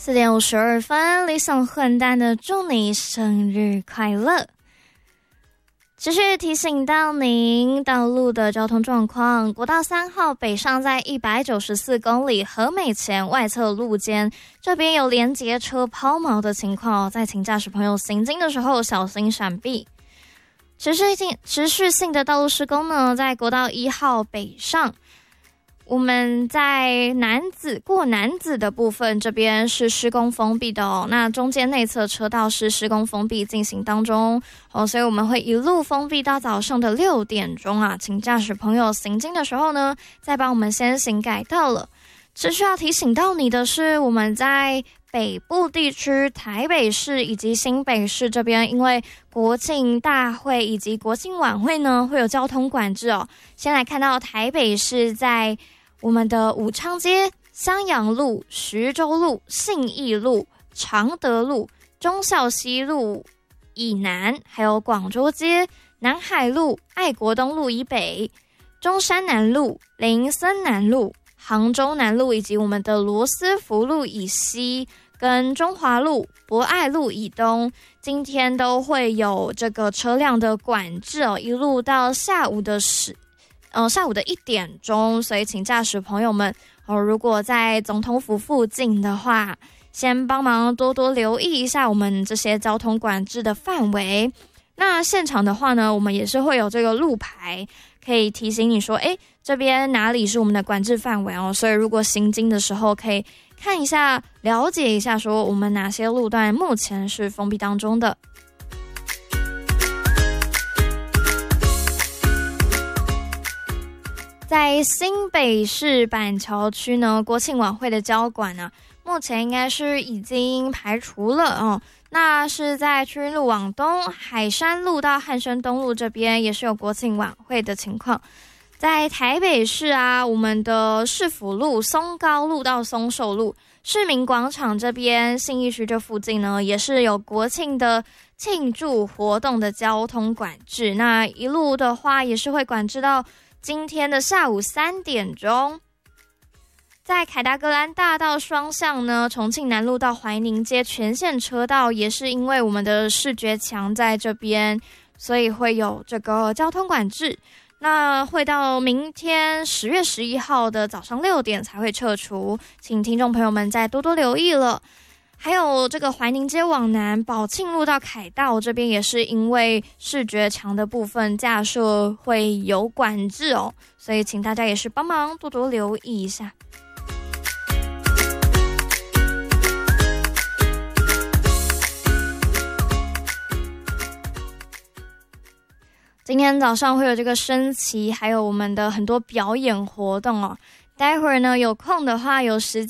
4:52，理想混蛋的祝你生日快乐。持续提醒到您道路的交通状况，国道3号北上在194公里和美前外侧路肩，这边有连结车抛锚的情况，在请驾驶朋友行经的时候小心闪避。持续性的道路施工呢，在国道1号北上，我们在过南子的部分，这边是施工封闭的哦。那中间内侧车道是施工封闭进行当中哦，所以我们会一路封闭到早上的6点钟啊。请驾驶朋友行经的时候呢，再帮我们先行改道了。持续要提醒到你的是，我们在北部地区台北市以及新北市这边，因为国庆大会以及国庆晚会呢，会有交通管制哦。先来看到台北市在我们的武昌街、襄阳路、徐州路、信义路、常德路、忠孝西路以南，还有广州街、南海路、爱国东路以北、中山南路、林森南路、杭州南路以及我们的罗斯福路以西，跟中华路、博爱路以东，今天都会有这个车辆的管制哦，一路到下午的1点钟，所以请驾驶朋友们如果在总统府附近的话，先帮忙多多留意一下我们这些交通管制的范围。那现场的话呢，我们也是会有这个路牌，可以提醒你说，这边哪里是我们的管制范围哦。所以如果行经的时候，可以看一下，了解一下，说我们哪些路段目前是封闭当中的。在新北市板桥区呢，国庆晚会的交管呢，目前应该是已经排除了哦。那是在区运路往东，海山路到汉生东路这边也是有国庆晚会的情况。在台北市啊，我们的市府路、松高路到松寿路、市民广场这边、信义区这附近呢，也是有国庆的庆祝活动的交通管制。那一路的话，也是会管制到今天的下午3点钟。在凯达格兰大道双向呢，重庆南路到怀宁街全线车道也是因为我们的视觉墙在这边，所以会有这个交通管制。那会到明天10月11号的早上6点才会撤除，请听众朋友们再多多留意了。还有这个怀宁街往南，宝庆路到凯道这边也是因为视觉墙的部分架设会有管制哦，所以请大家也是帮忙多多留意一下。今天早上会有这个升旗，还有我们的很多表演活动哦。待会儿呢，有空的话，有时